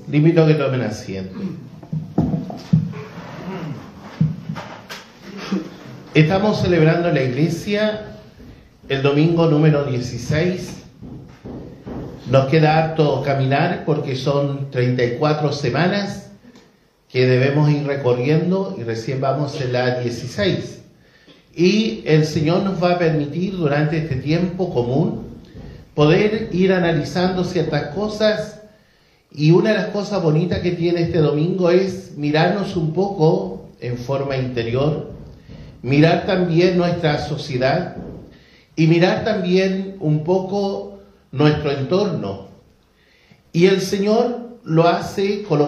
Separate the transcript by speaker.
Speaker 1: Le invito a que tomen asiento. Estamos celebrando en la iglesia el domingo número 16. Nos queda harto caminar porque son 34 semanas que debemos ir recorriendo y recién vamos en la 16. Y el Señor nos va a permitir durante este tiempo común poder ir analizando ciertas cosas, y una de las cosas bonitas que tiene este domingo es mirarnos un poco en forma interior, mirar también nuestra sociedad y mirar también un poco nuestro entorno. Y el Señor lo hace colocando